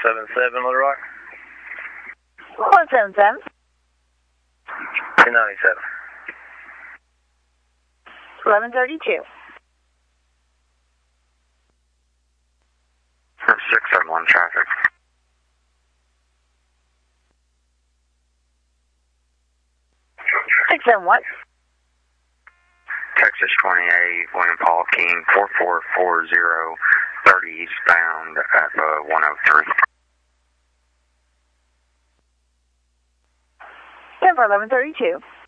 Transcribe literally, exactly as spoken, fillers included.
seven seven, Little Rock. one seven seven. two ninety-seven. eleven thirty-two. six seven one traffic. six seven one. Texas twenty-eight, William Paul King, four four four zero, thirty eastbound at uh, one oh three. ten for eleven thirty-two.